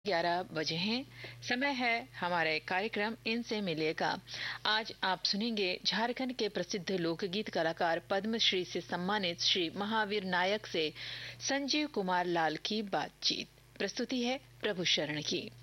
11 बजे हैं। समय है हमारे कार्यक्रम इनसे मिलेगा। आज आप सुनेंगे झारखंड के प्रसिद्ध लोकगीत कलाकार पद्मश्री से सम्मानित श्री महावीर नायक से संजीव कुमार लाल की बातचीत। प्रस्तुति है प्रभु शरण की।